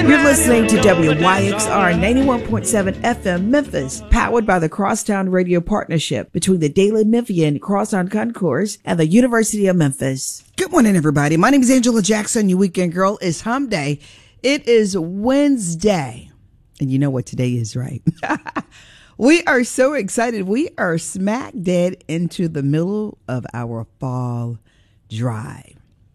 You're listening to WYXR 91.7 FM Memphis, powered by the Crosstown Radio Partnership between the Daily Memphian Crosstown Concourse and the University of Memphis. Good morning, everybody. My name is Angela Jackson. Your weekend girl. It's Hump Day. It is Wednesday. And you know what today is, right? We are so excited. We are smack dead into the middle of our fall drive.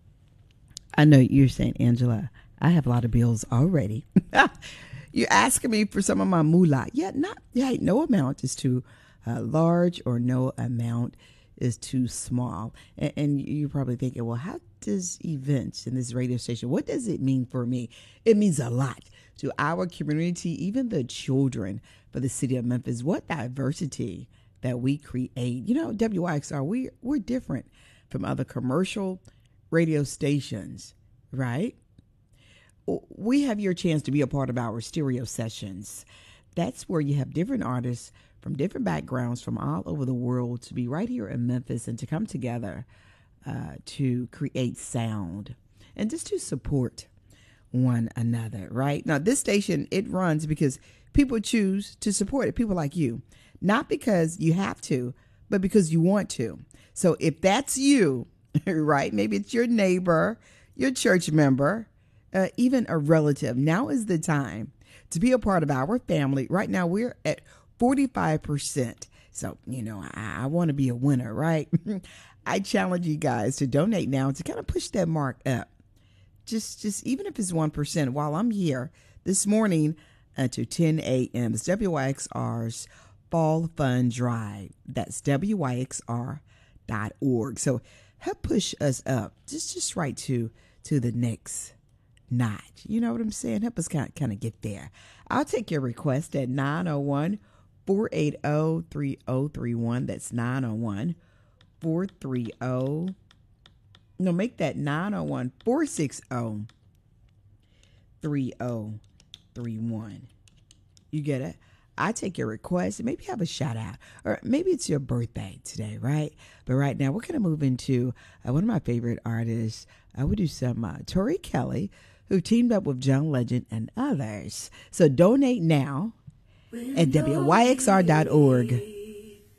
I know you're saying, Angela, I have a lot of bills already. You're asking me for some of my moolah. No amount is too large or no amount is too small. And you're probably thinking, well, how does events in this radio station, what does it mean for me? It means a lot to our community, even the children for the city of Memphis. What diversity that we create. You know, WYXR, we're different from other commercial radio stations, right? We have your chance to be a part of our stereo sessions. That's where you have different artists from different backgrounds from all over the world to be right here in Memphis and to come together to create sound and just to support one another, right? Now, this station, it runs because people choose to support it, people like you, not because you have to, but because you want to. So if that's you, right, maybe it's your neighbor, your church member, even a relative, now is the time to be a part of our family. Right now, we're at 45%. So, you know, I want to be a winner, right? I challenge you guys to donate now to kind of push that mark up. Just even if it's 1%, while I'm here this morning to 10 a.m. It's WYXR's Fall Fund Drive. That's WYXR.org. So help push us up just right to the next notch. You know what I'm saying? Help us kind of get there. I'll take your request at 901-480-3031. That's 901-430. No, make that 901-460-3031. You get it? I take your request and maybe have a shout out, or maybe it's your birthday today, right? But right now we're going to move into one of my favorite artists. I would do some Tori Kelly, who teamed up with John Legend and others. So donate now at WYXR.org.